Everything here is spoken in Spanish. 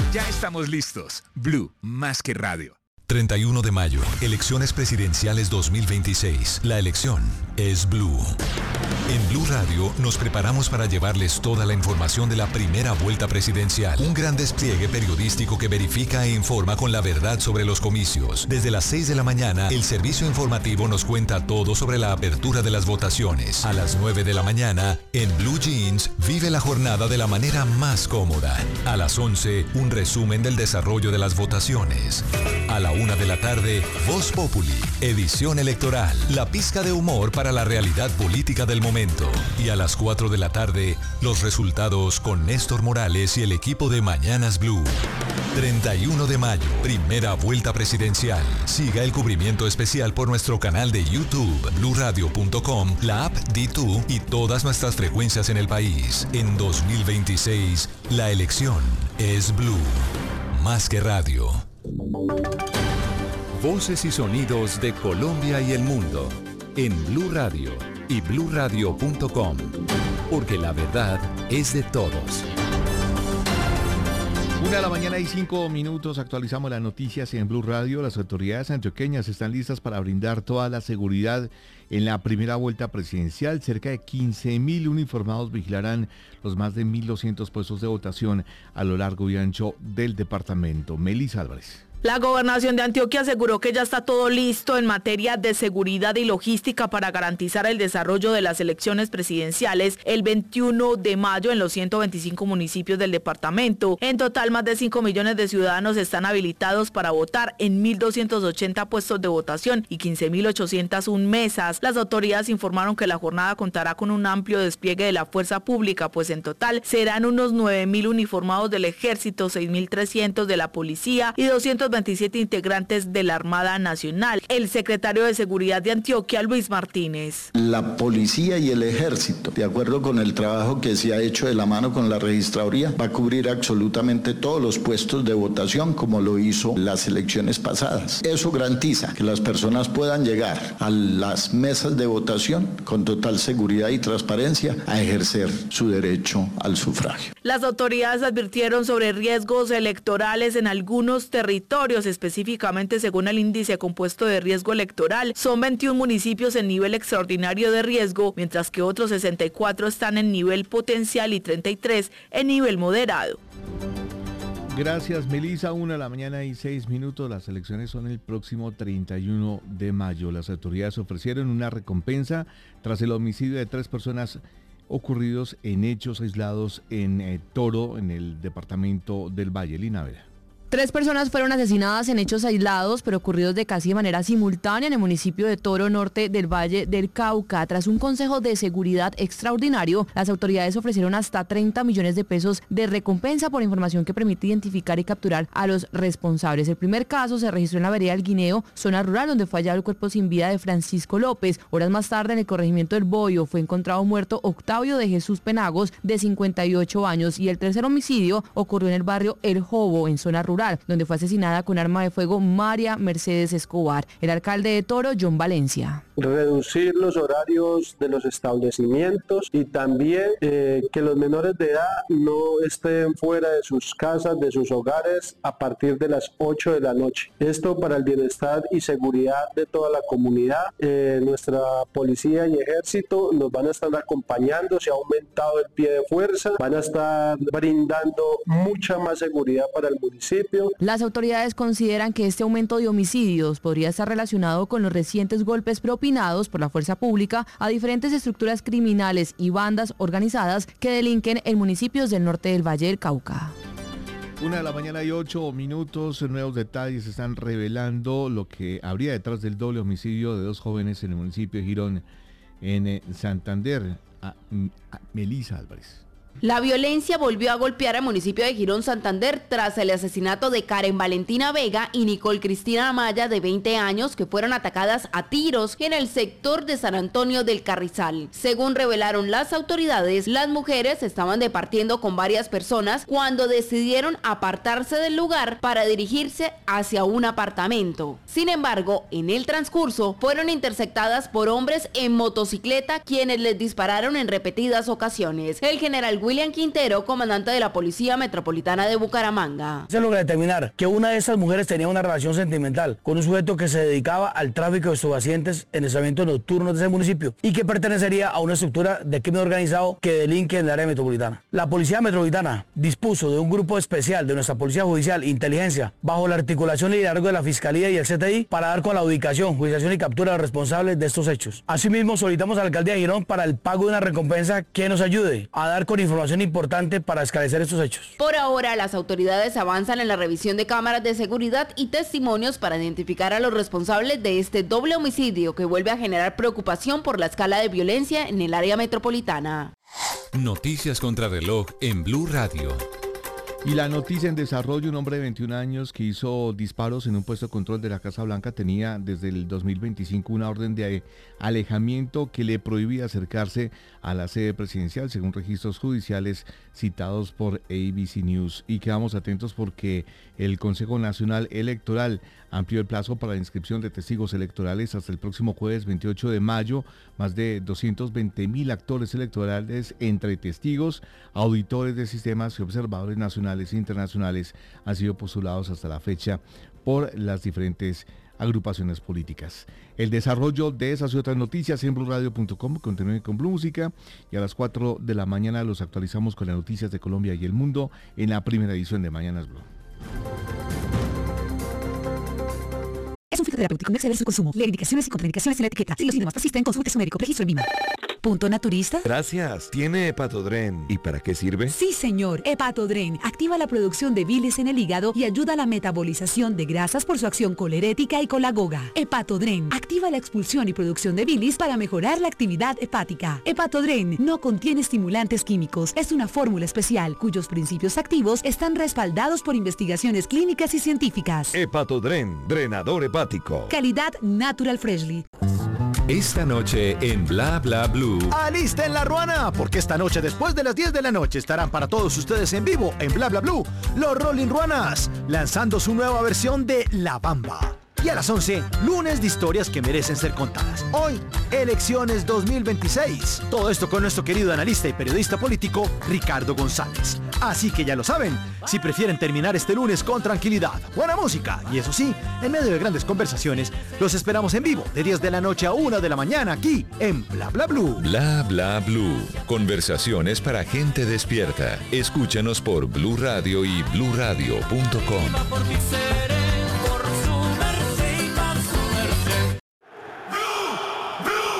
Ya estamos listos. Blue, más que radio. 31 de mayo, elecciones presidenciales 2026. La elección es Blue. En Blue Radio nos preparamos para llevarles toda la información de la primera vuelta presidencial. Un gran despliegue periodístico que verifica e informa con la verdad sobre los comicios. Desde las 6 de la mañana, el servicio informativo nos cuenta todo sobre la apertura de las votaciones. A las 9 de la mañana, en Blue Jeans, vive la jornada de la manera más cómoda. A las 11, un resumen del desarrollo de las votaciones. A la 1 de la tarde, Voz Populi, edición electoral, la pizca de humor para la realidad política del momento. Y a las 4 de la tarde, los resultados con Néstor Morales y el equipo de Mañanas Blue. 31 de mayo, primera vuelta presidencial. Siga el cubrimiento especial por nuestro canal de YouTube, bluradio.com, la app D2 y todas nuestras frecuencias en el país. En 2026, la elección es Blue. Más que radio. Voces y sonidos de Colombia y el mundo en Blue Radio y bluradio.com, porque la verdad es de todos. 1:05 actualizamos las noticias en Blue Radio. Las autoridades antioqueñas están listas para brindar toda la seguridad en la primera vuelta presidencial. Cerca de 15.000 uniformados vigilarán los más de 1.200 puestos de votación a lo largo y ancho del departamento. Melissa Álvarez. La gobernación de Antioquia aseguró que ya está todo listo en materia de seguridad y logística para garantizar el desarrollo de las elecciones presidenciales el 21 de mayo en los 125 municipios del departamento. En total, más de 5 millones de ciudadanos están habilitados para votar en 1.280 puestos de votación y 15.801 mesas. Las autoridades informaron que la jornada contará con un amplio despliegue de la fuerza pública, pues en total serán unos 9.000 uniformados del Ejército, 6.300 de la Policía y 227 integrantes de la Armada Nacional. El secretario de Seguridad de Antioquia, Luis Martínez. La policía y el ejército, de acuerdo con el trabajo que se ha hecho de la mano con la registraduría, va a cubrir absolutamente todos los puestos de votación como lo hizo las elecciones pasadas. Eso garantiza que las personas puedan llegar a las mesas de votación con total seguridad y transparencia a ejercer su derecho al sufragio. Las autoridades advirtieron sobre riesgos electorales en algunos territorios. Específicamente, según el índice compuesto de riesgo electoral, son 21 municipios en nivel extraordinario de riesgo, mientras que otros 64 están en nivel potencial y 33 en nivel moderado. Gracias, Melissa. 1:06 a.m. Las elecciones son el próximo 31 de mayo. Las autoridades ofrecieron una recompensa tras el homicidio de 3 personas ocurridos en hechos aislados en Toro, en el departamento del Valle. Lina Vera. 3 personas fueron asesinadas en hechos aislados, pero ocurridos de casi de manera simultánea en el municipio de Toro, norte del Valle del Cauca. Tras un consejo de seguridad extraordinario, las autoridades ofrecieron hasta 30 millones de pesos de recompensa por información que permite identificar y capturar a los responsables. El primer caso se registró en la vereda del Guineo, zona rural, donde fue hallado el cuerpo sin vida de Francisco López. Horas más tarde, en el corregimiento del Boyo, fue encontrado muerto Octavio de Jesús Penagos, de 58 años. Y el tercer homicidio ocurrió en el barrio El Jobo, en zona rural, donde fue asesinada con arma de fuego María Mercedes Escobar. El alcalde de Toro, John Valencia. Reducir los horarios de los establecimientos y también que los menores de edad no estén fuera de sus casas, de sus hogares, a partir de las 8 de la noche. Esto para el bienestar y seguridad de toda la comunidad. Nuestra policía y ejército nos van a estar acompañando, se ha aumentado el pie de fuerza, van a estar brindando mucha más seguridad para el municipio. Las autoridades consideran que este aumento de homicidios podría estar relacionado con los recientes golpes propinados por la fuerza pública a diferentes estructuras criminales y bandas organizadas que delinquen en municipios del norte del Valle del Cauca. 1:08 a.m. Nuevos detalles se están revelando lo que habría detrás del doble homicidio de 2 jóvenes en el municipio de Girón, en Santander. Melissa Álvarez. La violencia volvió a golpear al municipio de Girón, Santander, tras el asesinato de Karen Valentina Vega y Nicole Cristina Amaya, de 20 años, que fueron atacadas a tiros en el sector de San Antonio del Carrizal. Según revelaron las autoridades, las mujeres estaban departiendo con varias personas cuando decidieron apartarse del lugar para dirigirse hacia un apartamento. Sin embargo, en el transcurso fueron interceptadas por hombres en motocicleta, quienes les dispararon en repetidas ocasiones. El general William Quintero, comandante de la Policía Metropolitana de Bucaramanga. Se logra determinar que una de estas mujeres tenía una relación sentimental con un sujeto que se dedicaba al tráfico de estupefacientes en establecimientos nocturnos de ese municipio y que pertenecería a una estructura de crimen organizado que delinque en el área metropolitana. La Policía Metropolitana dispuso de un grupo especial de nuestra Policía Judicial e Inteligencia bajo la articulación y liderazgo de la Fiscalía y el CTI para dar con la ubicación, juiciación y captura de los responsables de estos hechos. Asimismo, solicitamos a la Alcaldía de Girón para el pago de una recompensa que nos ayude a dar con información importante para esclarecer estos hechos. Por ahora, las autoridades avanzan en la revisión de cámaras de seguridad y testimonios para identificar a los responsables de este doble homicidio que vuelve a generar preocupación por la escala de violencia en el área metropolitana. Noticias contra reloj en Blue Radio. Y la noticia en desarrollo: un hombre de 21 años que hizo disparos en un puesto de control de la Casa Blanca tenía desde el 2025 una orden de alejamiento que le prohibía acercarse a la sede presidencial, según registros judiciales citados por ABC News. Y quedamos atentos porque el Consejo Nacional Electoral amplió el plazo para la inscripción de testigos electorales hasta el próximo jueves 28 de mayo. Más de 220.000 actores electorales entre testigos, auditores de sistemas y observadores nacionales e internacionales han sido postulados hasta la fecha por las diferentes agrupaciones políticas. El desarrollo de esas y otras noticias en BlueRadio.com. Continúen con Blue Música y a las 4 de la mañana los actualizamos con las noticias de Colombia y el mundo en la primera edición de Mañanas Blue. Es un fitoterapéutico, no exceder su consumo. Lee indicaciones y contraindicaciones en la etiqueta. Si los síntomas persisten, consulte a su médico. Registro en VIMA. ¿Punto naturista? Gracias. ¿Tiene Hepatodren? ¿Y para qué sirve? Sí, señor. Hepatodren activa la producción de bilis en el hígado y ayuda a la metabolización de grasas por su acción colerética y colagoga. Hepatodren activa la expulsión y producción de bilis para mejorar la actividad hepática. Hepatodren no contiene estimulantes químicos. Es una fórmula especial cuyos principios activos están respaldados por investigaciones clínicas y científicas. Hepatodren, drenador hepático. Calidad Natural Freshly. Esta noche en Bla Bla Blue. ¡Alisten la ruana! Porque esta noche, después de las 10 de la noche, estarán para todos ustedes en vivo en Bla Bla Blue los Rolling Ruanas, lanzando su nueva versión de La Bamba. Y a las 11, lunes de historias que merecen ser contadas. Hoy, elecciones 2026. Todo esto con nuestro querido analista y periodista político, Ricardo González. Así que ya lo saben, si prefieren terminar este lunes con tranquilidad, buena música y eso sí, en medio de grandes conversaciones, los esperamos en vivo de 10 de la noche a 1 de la mañana aquí en Bla Bla Blue. Bla Bla Blue. Conversaciones para gente despierta. Escúchanos por Blue Radio y BlueRadio.com.